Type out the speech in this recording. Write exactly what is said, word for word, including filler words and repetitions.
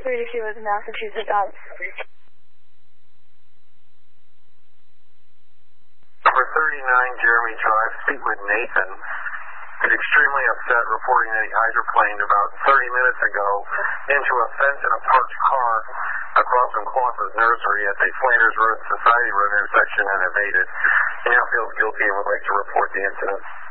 thirty-two was Massachusetts. Um, Number thirty-nine, Jeremy Drive. Speak with Nathan. He's extremely upset, reporting that he hydroplaned about thirty minutes ago into a fence in a parked car across from Claus's nursery at the Flanders Road Society Road intersection and evaded. He now feels guilty and would like to report the incident.